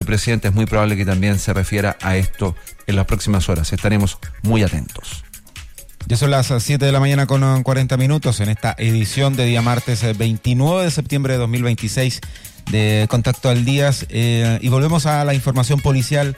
presidente es muy probable que también se refiera a esto en las próximas horas. Estaremos muy atentos. Ya son las 7 de la mañana con 40 minutos en esta edición de día martes 29 de septiembre de 2026 de Contacto al Día. Y volvemos a la información policial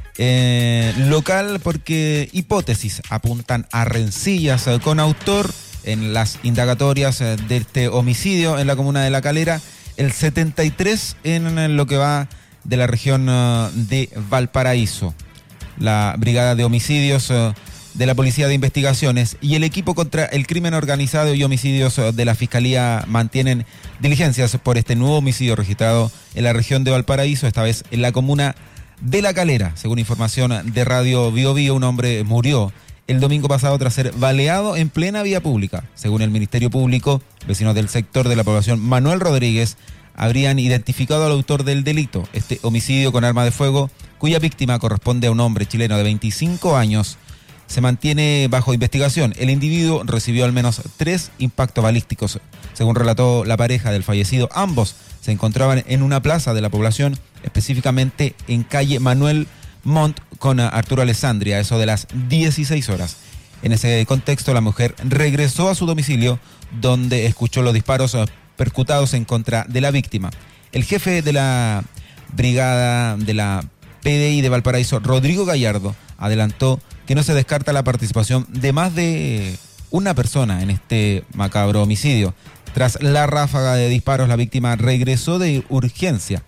local, porque hipótesis apuntan a rencillas con autor en las indagatorias de este homicidio en la comuna de La Calera, el 73 en lo que va de la región de Valparaíso. La Brigada de Homicidios de la Policía de Investigaciones y el equipo contra el crimen organizado y homicidios de la Fiscalía mantienen diligencias por este nuevo homicidio registrado en la región de Valparaíso, esta vez en la comuna de La Calera. Según información de Radio Bio Bio, un hombre murió el domingo pasado tras ser baleado en plena vía pública. Según el Ministerio Público, vecinos del sector de la población Manuel Rodríguez habrían identificado al autor del delito, este homicidio con arma de fuego, cuya víctima corresponde a un hombre chileno de 25 años, se mantiene bajo investigación. El individuo recibió al menos 3 impactos balísticos. Según relató la pareja del fallecido, ambos se encontraban en una plaza de la población, específicamente en calle Manuel Montt con Arturo Alessandria, a eso de las 16 horas. En ese contexto, la mujer regresó a su domicilio, donde escuchó los disparos percutados en contra de la víctima. El jefe de la brigada de la PDI de Valparaíso, Rodrigo Gallardo, adelantó que no se descarta la participación de más de una persona en este macabro homicidio. Tras la ráfaga de disparos, la víctima regresó de urgencia.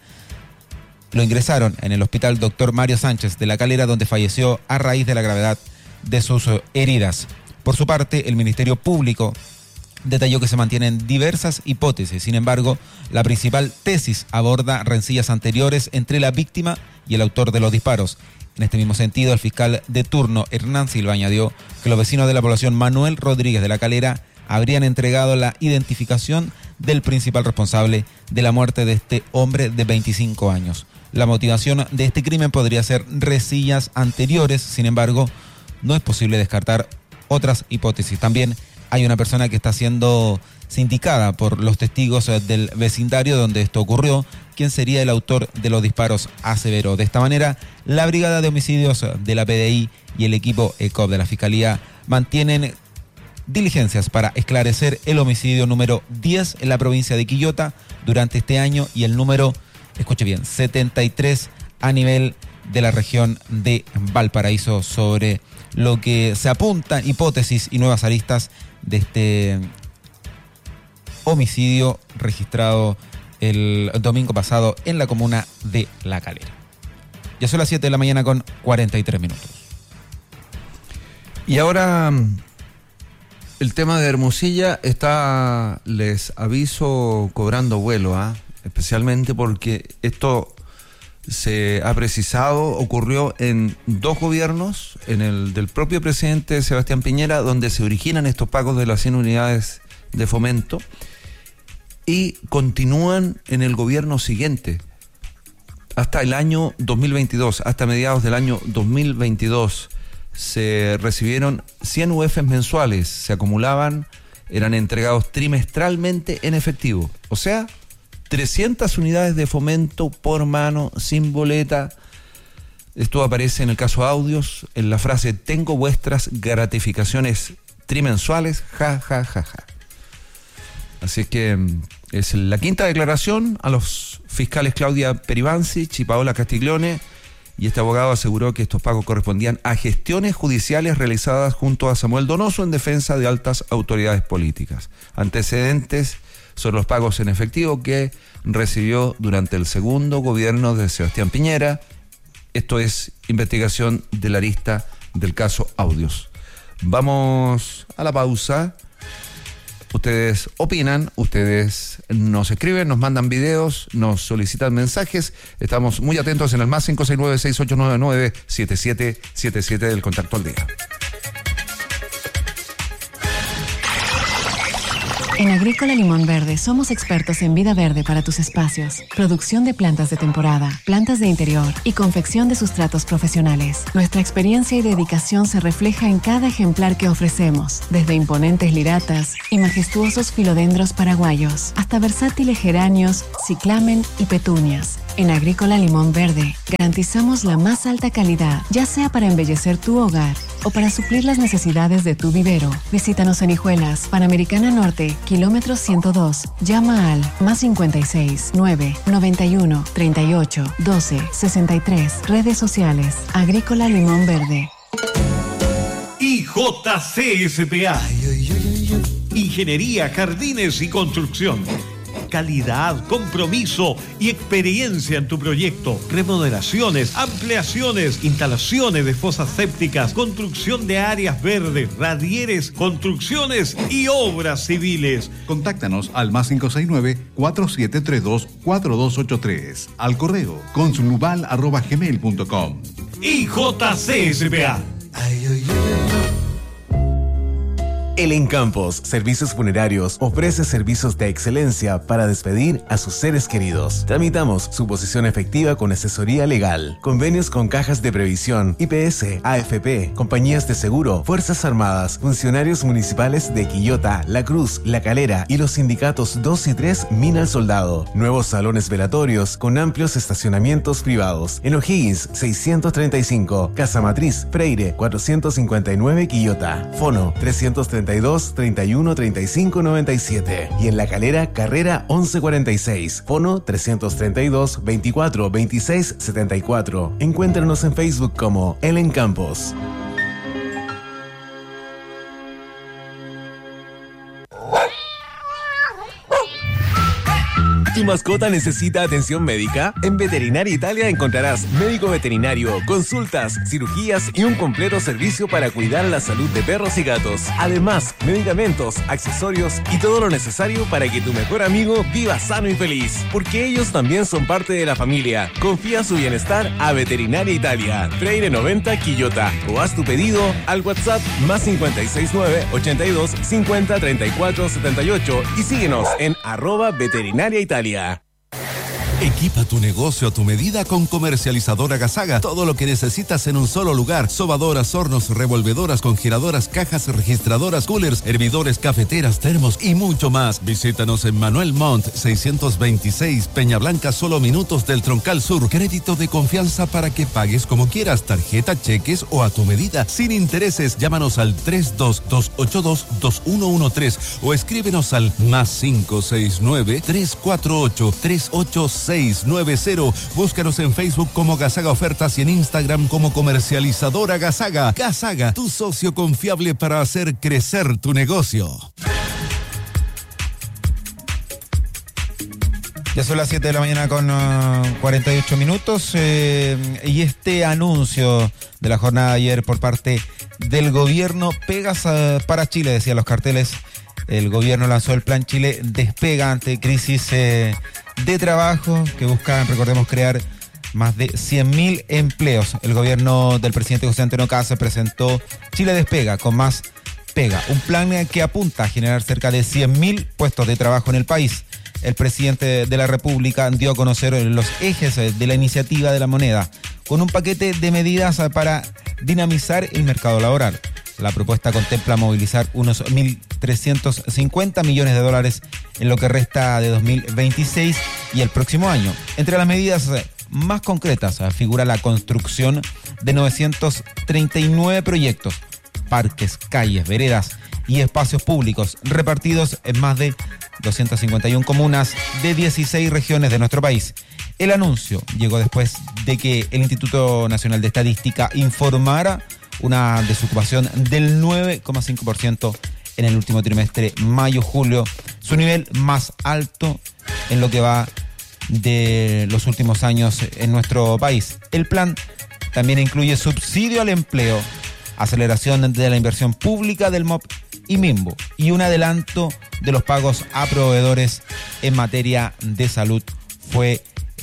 Lo ingresaron en el hospital Dr. Mario Sánchez de La Calera, donde falleció a raíz de la gravedad de sus heridas. Por su parte, el Ministerio Público detalló que se mantienen diversas hipótesis. Sin embargo, la principal tesis aborda rencillas anteriores entre la víctima y el autor de los disparos. En este mismo sentido, el fiscal de turno, Hernán Silva, añadió que los vecinos de la población Manuel Rodríguez de La Calera habrían entregado la identificación del principal responsable de la muerte de este hombre de 25 años. La motivación de este crimen podría ser rencillas anteriores. Sin embargo, no es posible descartar otras hipótesis. También hay una persona que está siendo sindicada por los testigos del vecindario donde esto ocurrió, quien sería el autor de los disparos, aseveró. De esta manera, la Brigada de Homicidios de la PDI y el equipo ECOP de la Fiscalía mantienen diligencias para esclarecer el homicidio número 10 en la provincia de Quillota durante este año y el número, escuche bien, 73 a nivel de la región de Valparaíso, sobre lo que se apuntan hipótesis y nuevas aristas de este homicidio registrado el domingo pasado en la comuna de La Calera. Ya son las 7 de la mañana con 43 minutos. Y ahora el tema de Hermosilla está, les aviso, cobrando vuelo, especialmente porque esto se ha precisado, ocurrió en 2 gobiernos, en el del propio presidente Sebastián Piñera, donde se originan estos pagos de las 100 unidades de fomento, y continúan en el gobierno siguiente, hasta el año 2022, hasta mediados del año 2022, se recibieron 100 UFs mensuales, se acumulaban, eran entregados trimestralmente en efectivo, o sea, 300 unidades de fomento por mano, sin boleta. Esto aparece en el caso Audios, en la frase: tengo vuestras gratificaciones trimensuales, ja, ja, ja, ja. Así es que es la quinta declaración a los fiscales Claudia Peribancic y Paola Castiglione, y este abogado aseguró que estos pagos correspondían a gestiones judiciales realizadas junto a Samuel Donoso en defensa de altas autoridades políticas. Antecedentes son los pagos en efectivo que recibió durante el segundo gobierno de Sebastián Piñera. Esto es investigación de la arista del caso Audios. Vamos a la pausa. Ustedes opinan, ustedes nos escriben, nos mandan videos, nos solicitan mensajes. Estamos muy atentos en el más 569-6899-7777 del Contacto al Día. En Agrícola Limón Verde somos expertos en vida verde para tus espacios, producción de plantas de temporada, plantas de interior y confección de sustratos profesionales. Nuestra experiencia y dedicación se refleja en cada ejemplar que ofrecemos, desde imponentes liratas y majestuosos filodendros paraguayos, hasta versátiles geranios, ciclamen y petunias. En Agrícola Limón Verde, garantizamos la más alta calidad, ya sea para embellecer tu hogar o para suplir las necesidades de tu vivero. Visítanos en Hijuelas, Panamericana Norte, kilómetro 102. Llama al +56 9 91 38 12 63. Redes sociales, Agrícola Limón Verde. IJCSPA. Ingeniería, Jardines y Construcción. Calidad, compromiso y experiencia en tu proyecto. Remodelaciones, ampliaciones, instalaciones de fosas sépticas, construcción de áreas verdes, radieres, construcciones y obras civiles. Contáctanos al +569-4732-4283. Al correo consulubal@gmail.com. IJCSPA. El Encampos Servicios Funerarios ofrece servicios de excelencia para despedir a sus seres queridos. Tramitamos suposición efectiva con asesoría legal, convenios con cajas de previsión, IPS, AFP, compañías de seguro, Fuerzas Armadas, funcionarios municipales de Quillota, La Cruz, La Calera y los sindicatos 2 y 3 Mina al Soldado. Nuevos salones velatorios con amplios estacionamientos privados. En O'Higgins 635, Casa Matriz, Freire 459 Quillota. Fono 332 31 35 97 y en La Calera, Carrera 1146, fono 332 24 26 74. Encuéntranos en Facebook como El Encampos. ¿Tu mascota necesita atención médica? En Veterinaria Italia encontrarás médico veterinario, consultas, cirugías y un completo servicio para cuidar la salud de perros y gatos. Además, medicamentos, accesorios y todo lo necesario para que tu mejor amigo viva sano y feliz. Porque ellos también son parte de la familia. Confía su bienestar a Veterinaria Italia, Freire 90 Quillota, o haz tu pedido al WhatsApp +569 82 50 34 78 y síguenos en @Veterinaria Italia. Equipa tu negocio a tu medida con Comercializadora Gasaga. Todo lo que necesitas en un solo lugar. Sobadoras, hornos, revolvedoras, congeladoras, cajas registradoras, coolers, hervidores, cafeteras, termos y mucho más. Visítanos en Manuel Montt 626, Peña Blanca, solo minutos del Troncal Sur. Crédito de confianza para que pagues como quieras. Tarjeta, cheques o a tu medida. Sin intereses. Llámanos al 322822113 o escríbenos al +569 348 386 690. Búscanos en Facebook como Gasaga Ofertas y en Instagram como Comercializadora Gasaga. Gasaga, tu socio confiable para hacer crecer tu negocio. Ya son las 7 de la mañana con 48 minutos y este anuncio de la jornada de ayer por parte del gobierno, Pegas para Chile, decían los carteles. El gobierno lanzó el Plan Chile Despega ante crisis de trabajo que buscan, recordemos, crear más de 100.000 empleos. El gobierno del presidente José Antonio Kast presentó Chile Despega con más pega, un plan que apunta a generar cerca de 100.000 puestos de trabajo en el país. El presidente de la República dio a conocer los ejes de la iniciativa de la moneda con un paquete de medidas para dinamizar el mercado laboral. La propuesta contempla movilizar unos 1.350 millones de dólares en lo que resta de 2026 y el próximo año. Entre las medidas más concretas figura la construcción de 939 proyectos, parques, calles, veredas y espacios públicos repartidos en más de 251 comunas de 16 regiones de nuestro país. El anuncio llegó después de que el Instituto Nacional de Estadística informara una desocupación del 9,5% en el último trimestre, mayo-julio, su nivel más alto en lo que va de los últimos años en nuestro país. El plan también incluye subsidio al empleo, aceleración de la inversión pública del MOP y MIMBO y un adelanto de los pagos a proveedores en materia de salud. Fue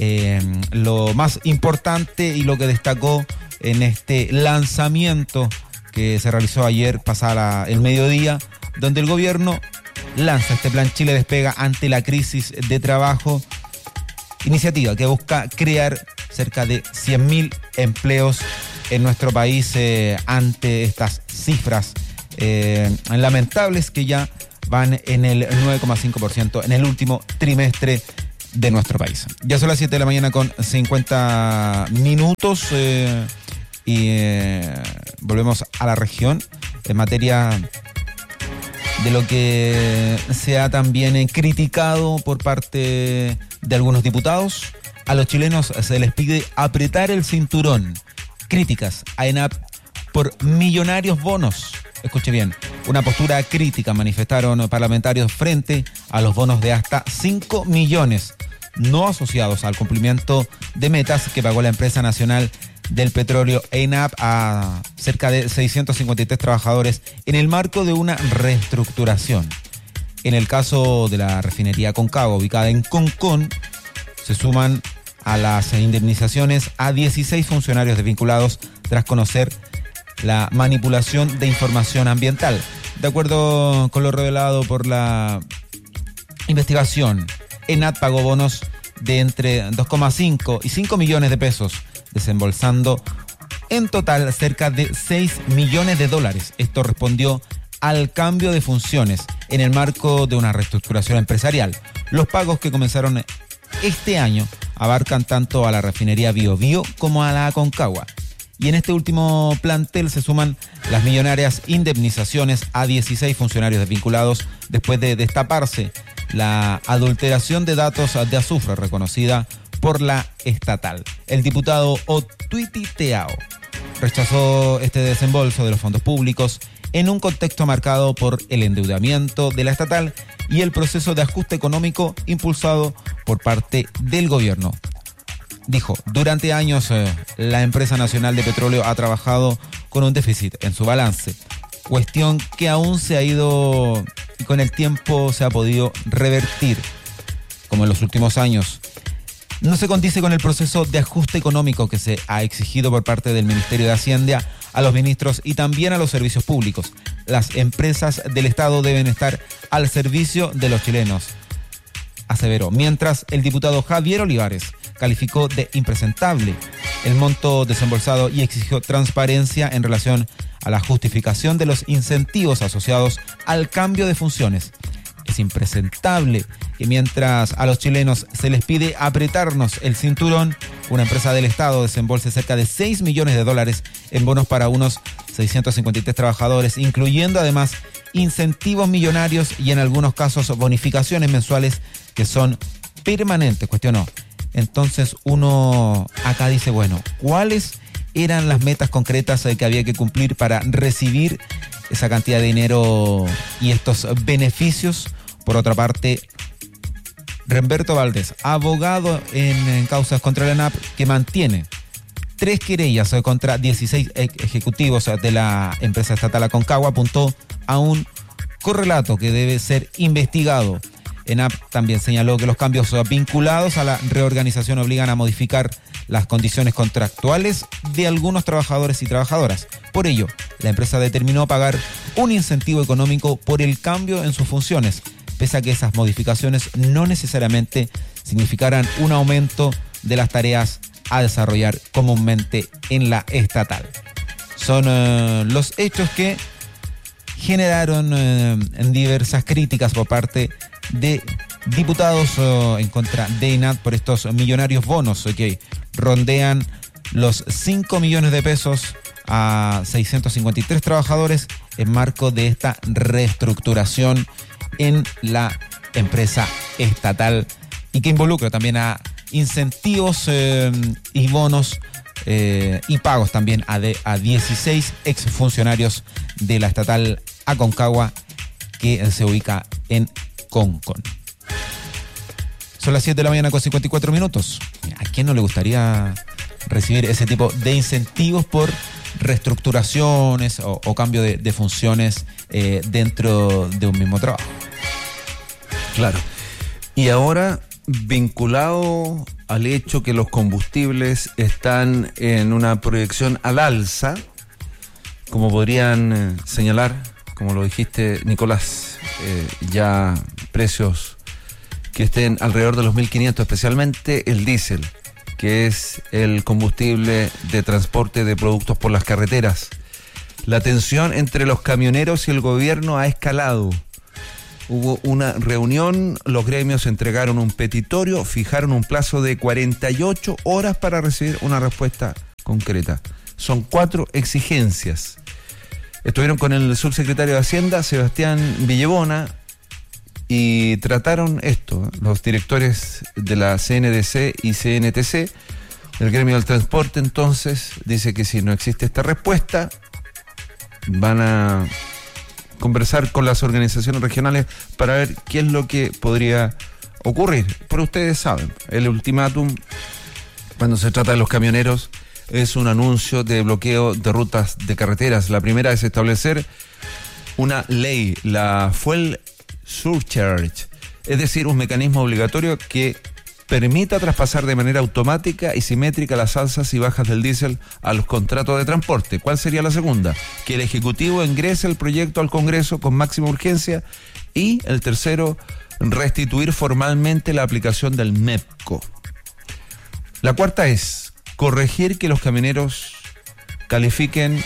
lo más importante y lo que destacó en este lanzamiento que se realizó ayer pasada el mediodía, donde el gobierno lanza este Plan Chile Despega ante la crisis de trabajo, iniciativa que busca crear cerca de 100.000 empleos en nuestro país ante estas cifras lamentables que ya van en el 9,5% en el último trimestre de nuestro país. Ya son las 7 de la mañana con 50 minutos volvemos a la región en materia de lo que se ha también criticado por parte de algunos diputados. A los chilenos se les pide apretar el cinturón. Críticas a ENAP por millonarios bonos. Escuche bien, una postura crítica manifestaron parlamentarios frente a los bonos de hasta 5 millones no asociados al cumplimiento de metas que pagó la empresa nacional del petróleo ENAP a cerca de 653 trabajadores en el marco de una reestructuración. En el caso de la refinería Aconcagua, ubicada en Concón, se suman a las indemnizaciones a 16 funcionarios desvinculados tras conocer la manipulación de información ambiental. De acuerdo con lo revelado por la investigación, ENAP pagó bonos de entre 2,5 y 5 millones de pesos, desembolsando en total cerca de 6 millones de dólares. Esto respondió al cambio de funciones en el marco de una reestructuración empresarial. Los pagos que comenzaron este año abarcan tanto a la refinería Bío Bío como a la Aconcagua. Y en este último plantel se suman las millonarias indemnizaciones a 16 funcionarios desvinculados después de destaparse la adulteración de datos de azufre reconocida por la estatal. El diputado Otuiti Teao rechazó este desembolso de los fondos públicos en un contexto marcado por el endeudamiento de la estatal y el proceso de ajuste económico impulsado por parte del gobierno. Dijo, durante años la empresa nacional de petróleo ha trabajado con un déficit en su balance, cuestión que aún se ha ido y con el tiempo se ha podido revertir, como en los últimos años. No se condice con el proceso de ajuste económico que se ha exigido por parte del Ministerio de Hacienda a los ministros y también a los servicios públicos. Las empresas del Estado deben estar al servicio de los chilenos, aseveró. Mientras el diputado Javier Olivares calificó de impresentable el monto desembolsado y exigió transparencia en relación a la justificación de los incentivos asociados al cambio de funciones. Es impresentable que mientras a los chilenos se les pide apretarnos el cinturón, una empresa del Estado desembolse cerca de 6 millones de dólares en bonos para unos 653 trabajadores, incluyendo además incentivos millonarios y en algunos casos bonificaciones mensuales que son permanentes, cuestionó. Entonces uno acá dice, bueno, ¿cuáles eran las metas concretas que había que cumplir para recibir esa cantidad de dinero y estos beneficios? Por otra parte, Remberto Valdés, abogado en causas contra la ENAP, que mantiene 3 querellas contra 16 ejecutivos de la empresa estatal Aconcagua, apuntó a un correlato que debe ser investigado. ENAP también señaló que los cambios vinculados a la reorganización obligan a modificar las condiciones contractuales de algunos trabajadores y trabajadoras. Por ello, la empresa determinó pagar un incentivo económico por el cambio en sus funciones, pese a que esas modificaciones no necesariamente significaran un aumento de las tareas a desarrollar comúnmente en la estatal. Son los hechos que generaron diversas críticas por parte de diputados en contra de ENAP por estos millonarios bonos que rondean los 5 millones de pesos a 653 trabajadores en marco de esta reestructuración en la empresa estatal y que involucra también a incentivos y bonos y pagos también a 16 exfuncionarios de la estatal Aconcagua que se ubica en Concón. Son las 7 de la mañana con 54 minutos. ¿A quién no le gustaría recibir ese tipo de incentivos por reestructuraciones o cambio de funciones dentro de un mismo trabajo? Claro. Y ahora, vinculado al hecho que los combustibles están en una proyección al alza, como podrían señalar, como lo dijiste, Nicolás, ya precios que estén alrededor de los 1.500, especialmente el diésel, que es el combustible de transporte de productos por las carreteras. La tensión entre los camioneros y el gobierno ha escalado. Hubo una reunión, los gremios entregaron un petitorio, fijaron un plazo de 48 horas para recibir una respuesta concreta. Son 4 exigencias. Estuvieron con el subsecretario de Hacienda, Sebastián Villebona, y trataron esto. Los directores de la CNDC y CNTC, el gremio del transporte, entonces, dice que si no existe esta respuesta, van a conversar con las organizaciones regionales para ver qué es lo que podría ocurrir. Pero ustedes saben, el ultimátum, cuando se trata de los camioneros, es un anuncio de bloqueo de rutas de carreteras. La primera es establecer una ley, la Fuel Surcharge, es decir, un mecanismo obligatorio que permita traspasar de manera automática y simétrica las alzas y bajas del diésel a los contratos de transporte. ¿Cuál sería la segunda? Que el Ejecutivo ingrese el proyecto al Congreso con máxima urgencia. Y el tercero, restituir formalmente la aplicación del MEPCO. La cuarta es corregir que los camioneros califiquen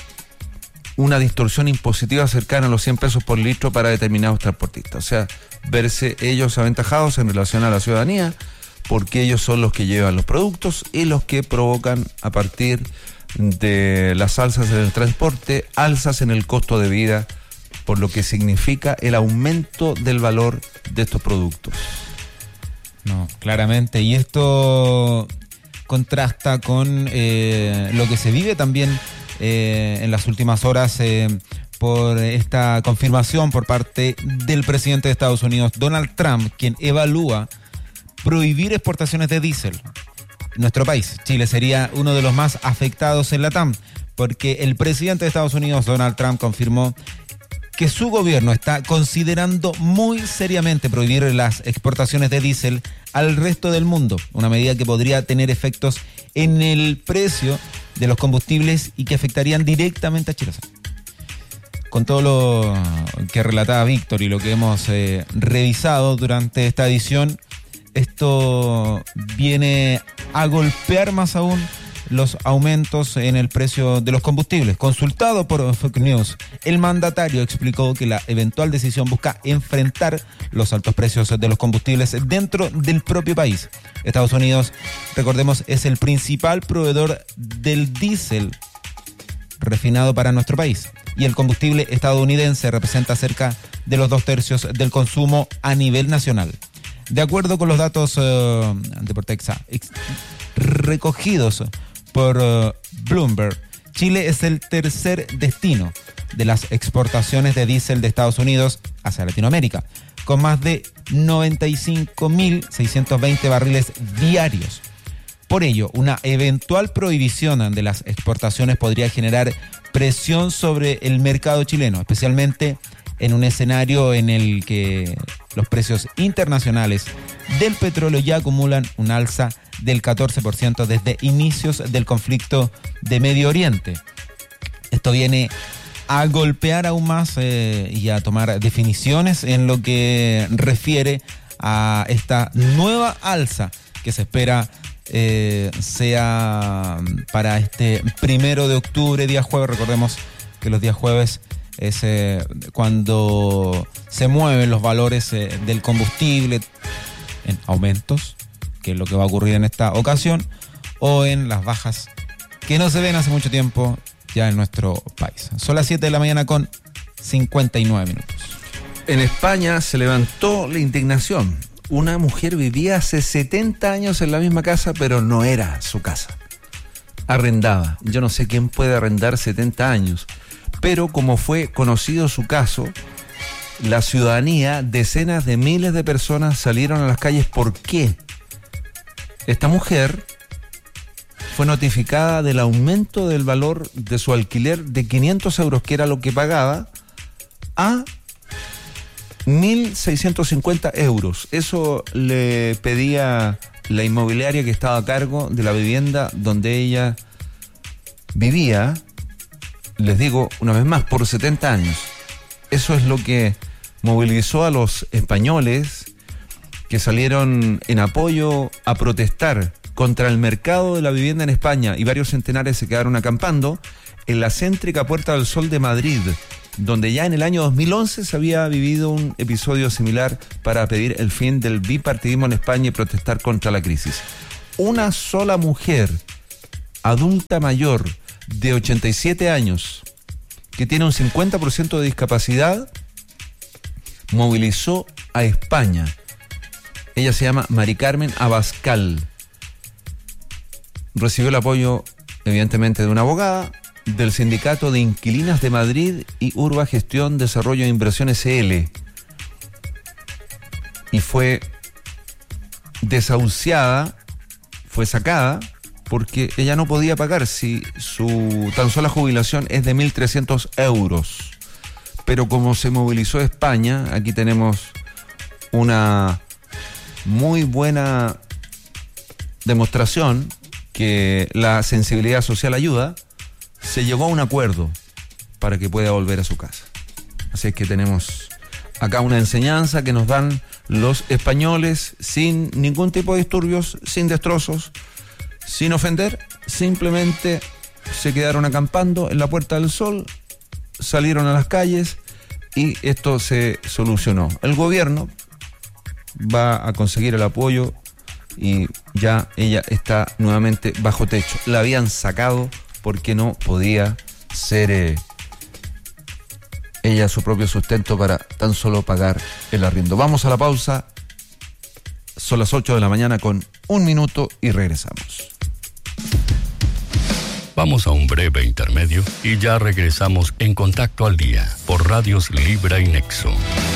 una distorsión impositiva cercana a los 100 pesos por litro para determinados transportistas. O sea, verse ellos aventajados en relación a la ciudadanía, porque ellos son los que llevan los productos y los que provocan, a partir de las alzas en el transporte, alzas en el costo de vida, por lo que significa el aumento del valor de estos productos. No, claramente. Y esto contrasta con lo que se vive también en las últimas horas por esta confirmación por parte del presidente de Estados Unidos, Donald Trump, quien evalúa prohibir exportaciones de diésel. Nuestro país, Chile, sería uno de los más afectados en LATAM, porque el presidente de Estados Unidos, Donald Trump, confirmó que su gobierno está considerando muy seriamente prohibir las exportaciones de diésel al resto del mundo, una medida que podría tener efectos en el precio de los combustibles y que afectarían directamente a Chile. Con todo lo que relataba Víctor y lo que hemos revisado durante esta edición, esto viene a golpear más aún los aumentos en el precio de los combustibles. Consultado por Fox News, el mandatario explicó que la eventual decisión busca enfrentar los altos precios de los combustibles dentro del propio país. Estados Unidos, recordemos, es el principal proveedor del diésel refinado para nuestro país, y el combustible estadounidense representa cerca de los 2/3 del consumo a nivel nacional. De acuerdo con los datos de Portexa recogidos por Bloomberg, Chile es el tercer destino de las exportaciones de diésel de Estados Unidos hacia Latinoamérica, con más de 95.620 barriles diarios. Por ello, una eventual prohibición de las exportaciones podría generar presión sobre el mercado chileno, especialmente en un escenario en el que los precios internacionales del petróleo ya acumulan un alza del 14% desde inicios del conflicto de Medio Oriente. Esto viene a golpear aún más y a tomar definiciones en lo que refiere a esta nueva alza que se espera sea para este 1 de octubre, día jueves. Recordemos que los días jueves es cuando se mueven los valores del combustible en aumentos, que es lo que va a ocurrir en esta ocasión, o en las bajas que no se ven hace mucho tiempo ya en nuestro país. Son las 7 de la mañana con 59 minutos. En España se levantó la indignación. Una mujer vivía hace 70 años en la misma casa, pero no era su casa. Arrendaba. Yo no sé quién puede arrendar 70 años. Pero como fue conocido su caso, la ciudadanía, decenas de miles de personas salieron a las calles. ¿Por qué? Esta mujer fue notificada del aumento del valor de su alquiler de 500 euros, que era lo que pagaba, a 1.650 euros. Eso le pedía la inmobiliaria que estaba a cargo de la vivienda donde ella vivía, les digo una vez más, por 70 años. Eso es lo que movilizó a los españoles que salieron en apoyo a protestar contra el mercado de la vivienda en España, y varios centenares se quedaron acampando en la céntrica Puerta del Sol de Madrid, donde ya en el año 2011 se había vivido un episodio similar para pedir el fin del bipartidismo en España y protestar contra la crisis. Una sola mujer adulta mayor de 87 años que tiene un 50% de discapacidad movilizó a España. Ella se llama Mari Carmen Abascal. Recibió el apoyo, evidentemente, de una abogada, del Sindicato de Inquilinas de Madrid y Urba Gestión Desarrollo e Inversión SL. Y fue desahuciada, fue sacada, porque ella no podía pagar si su tan sola jubilación es de 1.300 euros. Pero como se movilizó España, aquí tenemos una muy buena demostración que la sensibilidad social ayuda. Se llegó a un acuerdo para que pueda volver a su casa. Así es que tenemos acá una enseñanza que nos dan los españoles sin ningún tipo de disturbios, sin destrozos, sin ofender. Simplemente se quedaron acampando en la Puerta del Sol, salieron a las calles y esto se solucionó. El gobierno va a conseguir el apoyo y ya ella está nuevamente bajo techo. La habían sacado porque no podía ser ella su propio sustento para tan solo pagar el arriendo. Vamos a la pausa. Son las 8 de la mañana con 1 minuto y regresamos. Vamos a un breve intermedio y ya regresamos en Contacto al Día por Radios Libra y Nexo.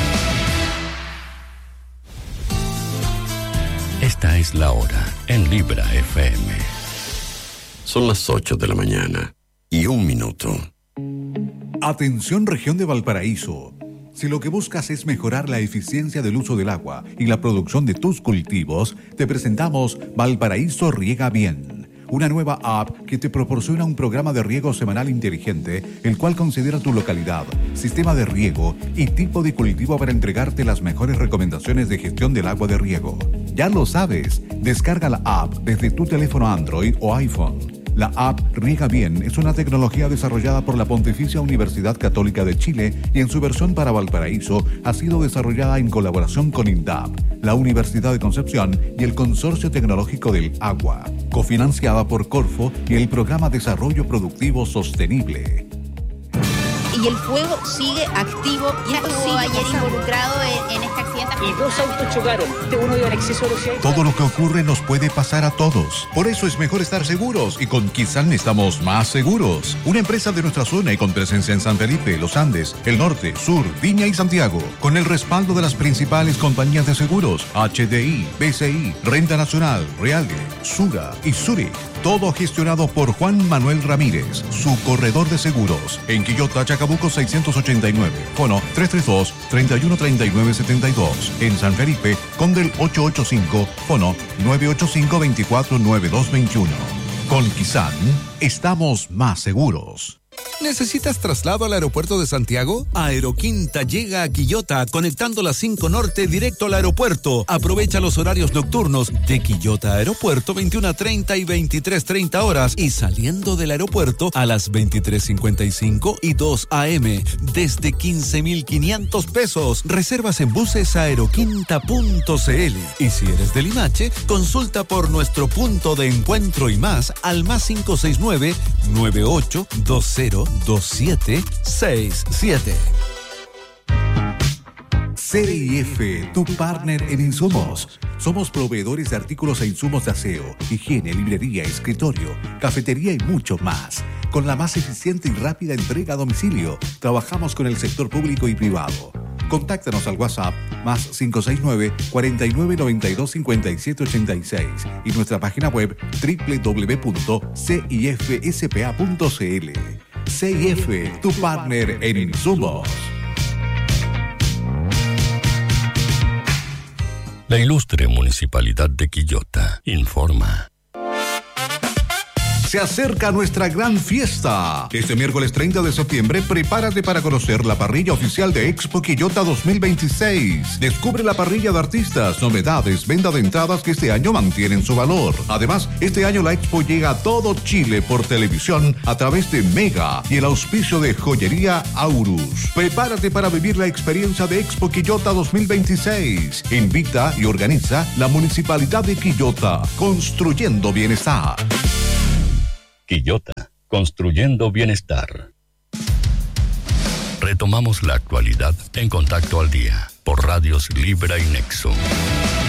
Esta es la hora en Libra FM. Son las 8 de la mañana y 1 minuto. Atención, región de Valparaíso. Si lo que buscas es mejorar la eficiencia del uso del agua y la producción de tus cultivos, te presentamos Valparaíso Riega Bien, una nueva app que te proporciona un programa de riego semanal inteligente, el cual considera tu localidad, sistema de riego y tipo de cultivo para entregarte las mejores recomendaciones de gestión del agua de riego. Ya lo sabes, descarga la app desde tu teléfono Android o iPhone. La app Riega Bien es una tecnología desarrollada por la Pontificia Universidad Católica de Chile y en su versión para Valparaíso ha sido desarrollada en colaboración con INDAP, la Universidad de Concepción y el Consorcio Tecnológico del Agua, cofinanciada por Corfo y el Programa Desarrollo Productivo Sostenible. Y el fuego sigue activo y estuvo ayer involucrado en este accidente. Y 2 autos chocaron, uno iba en exceso de velocidad. Todo lo que ocurre nos puede pasar a todos. Por eso es mejor estar seguros y con Kisan estamos más seguros. Una empresa de nuestra zona y con presencia en San Felipe, Los Andes, el Norte, Sur, Viña y Santiago. Con el respaldo de las principales compañías de seguros, HDI, BCI, Renta Nacional, Reale, Sura y Zurich. Todo gestionado por Juan Manuel Ramírez, su corredor de seguros. En Quillota, Chacabuco 689. Fono 332-313972. En San Felipe, Condel 885. Fono 985-249221. Con Kisan, estamos más seguros. ¿Necesitas traslado al aeropuerto de Santiago? Aeroquinta llega a Quillota, conectando la 5 Norte directo al aeropuerto. Aprovecha los horarios nocturnos de Quillota Aeropuerto 21:30 y 23:30 horas y saliendo del aeropuerto a las 23:55 y 2 a.m. desde 15.500 pesos. Reservas en buses aeroquinta.cl. Y si eres de Limache, consulta por nuestro punto de encuentro y más al más 569 9820 2767. CIF, tu partner en insumos. Somos proveedores de artículos e insumos de aseo, higiene, librería, escritorio, cafetería y mucho más. Con la más eficiente y rápida entrega a domicilio, trabajamos con el sector público y privado. Contáctanos al WhatsApp más 569-4992-5786 y nuestra página web www.cifspa.cl. CIF, tu partner en insumos. La ilustre Municipalidad de Quillota informa. Se acerca nuestra gran fiesta. Este miércoles 30 de septiembre, prepárate para conocer la parrilla oficial de Expo Quillota 2026. Descubre la parrilla de artistas, novedades, venta de entradas que este año mantienen su valor. Además, este año la Expo llega a todo Chile por televisión a través de Mega y el auspicio de Joyería Aurus. Prepárate para vivir la experiencia de Expo Quillota 2026. Invita y organiza la Municipalidad de Quillota, construyendo bienestar. Quillota, construyendo bienestar. Retomamos la actualidad en Contacto al Día por Radios Libra y Nexo.